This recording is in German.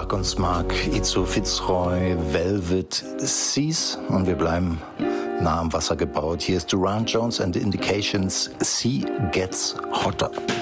uns Mark, Izo Fitzroy, Velvet Seas und wir bleiben nah am Wasser gebaut. Hier ist Durand Jones and the Indications, Sea Gets Hotter.